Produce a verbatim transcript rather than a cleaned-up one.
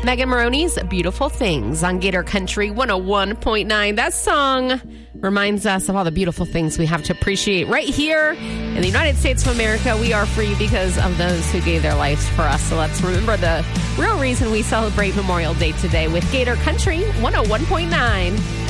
Megan Maroney's Beautiful Things on Gator Country one oh one point nine. That song reminds us of all the beautiful things we have to appreciate right here in the United States of America. We are free because of those who gave their lives for us. So let's remember the real reason we celebrate Memorial Day today with Gator Country one oh one point nine.